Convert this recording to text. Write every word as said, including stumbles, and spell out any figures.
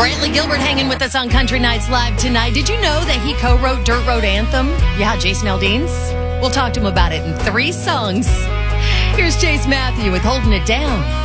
Brantley Gilbert hanging with us on Country Nights Live tonight. Did you know that he co-wrote Dirt Road Anthem? Yeah, Jason Aldean's. We'll talk to him about it in three songs. Here's Chase Matthew with Holding It Down.